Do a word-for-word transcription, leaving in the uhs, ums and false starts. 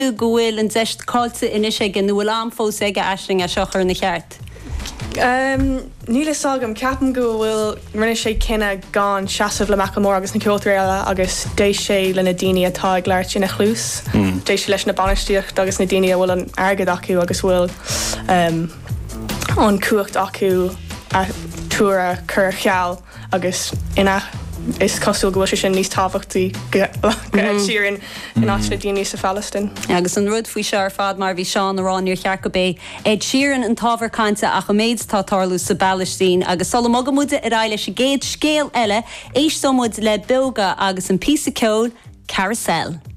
gohfuil an deist cáilte inis ag an bhfuil am fós ag aisling a seochar na cheart? Um, Níle sagam ceapan go bhfuil rinne sé cinenne gan seaamh le Macklemore agus na ceoltaréile agus dééis sé le na daine atá ag leir sin na chlús. Dééis sé leis na banistíocht agus na daine bhfuil an airgad acu agus bhfuil um, an cuacht acu a túra chur cheall agus ina is cosú go sin níos tábhachttaí siaran in áit na daine sa Palestine. Agus an rud faoi sear fad mar bhí seán aránúir chear go bé Ed Sheeran an tábhar cainte a go méid tá tarlú sa Palestine agus sola mogamuide ar aile sé géad scéal eile éis somúid le bilga agus an písa ceol Carousel.